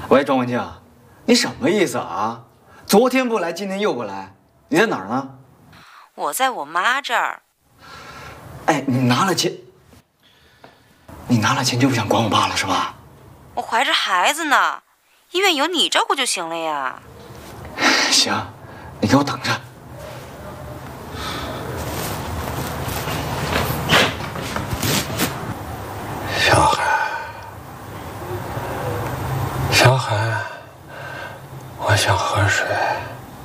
喂，庄文静，你什么意思啊？昨天不来，今天又不来，你在哪儿呢？ 我在我妈这儿。 哎，你拿了钱就不想管我爸了是吧？ 我怀着孩子呢，医院有你照顾就行了呀。 行，你给我等着。